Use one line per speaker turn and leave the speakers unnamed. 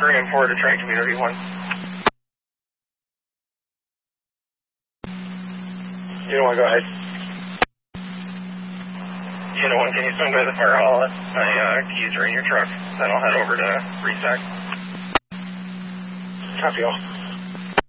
3 and 4 to train community 1. Unit 1, go ahead. Unit 1, can you swing by the fire hall? My keys are in your truck. Then I'll head over to resack. Copy all.